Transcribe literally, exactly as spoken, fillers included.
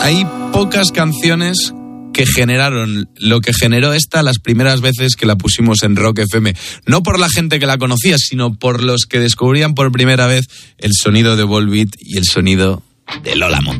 Hay pocas canciones que generaron lo que generó esta las primeras veces que la pusimos en Rock F M. No por la gente que la conocía, sino por los que descubrían por primera vez el sonido de Volbeat y el sonido de Lola Montana.